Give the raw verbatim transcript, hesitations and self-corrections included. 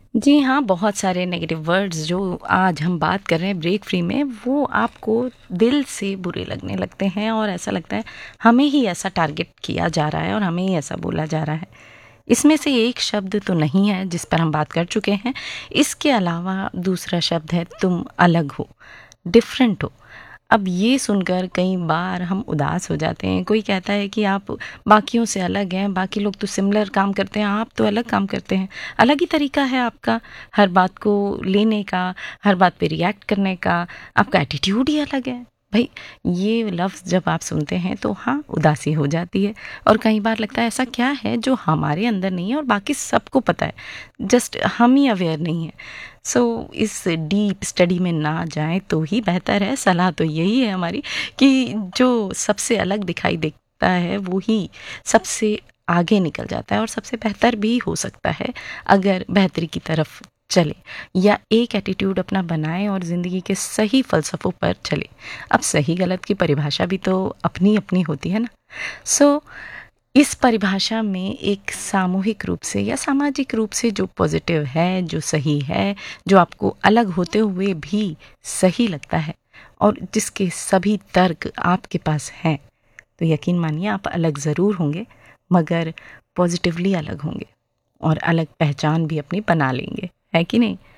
जी हाँ, बहुत सारे नेगेटिव वर्ड्स जो आज हम बात कर रहे हैं ब्रेक फ्री में, वो आपको दिल से बुरे लगने लगते हैं और ऐसा लगता है हमें ही ऐसा टारगेट किया जा रहा है और हमें ही ऐसा बोला जा रहा है। इसमें से एक शब्द तो नहीं है जिस पर हम बात कर चुके हैं। इसके अलावा दूसरा शब्द है तुम अलग हो, डिफरेंट हो। अब ये सुनकर कई बार हम उदास हो जाते हैं। कोई कहता है कि आप बाकियों से अलग हैं, बाकी लोग तो सिमिलर काम करते हैं, आप तो अलग काम करते हैं। अलग ही तरीका है आपका हर बात को लेने का, हर बात पे रिएक्ट करने का, आपका एटीट्यूड ही अलग है। भाई, ये लफ्ज़ जब आप सुनते हैं तो हाँ, उदासी हो जाती है और कई बार लगता है ऐसा क्या है जो हमारे अंदर नहीं है और बाकी सबको पता है, जस्ट हम ही अवेयर नहीं हैं। सो so, इस डीप स्टडी में ना जाएं तो ही बेहतर है। सलाह तो यही है हमारी कि जो सबसे अलग दिखाई देता है वो ही सबसे आगे निकल जाता है और सबसे बेहतर भी हो सकता है अगर बेहतरी की तरफ चले या एक एटीट्यूड अपना बनाए और ज़िंदगी के सही फ़लसफ़ों पर चले। अब सही गलत की परिभाषा भी तो अपनी अपनी होती है ना। सो so, इस परिभाषा में एक सामूहिक रूप से या सामाजिक रूप से जो पॉजिटिव है, जो सही है, जो आपको अलग होते हुए भी सही लगता है और जिसके सभी तर्क आपके पास हैं, तो यकीन मानिए आप अलग ज़रूर होंगे, मगर पॉजिटिवली अलग होंगे और अलग पहचान भी अपनी बना लेंगे, है कि नहीं?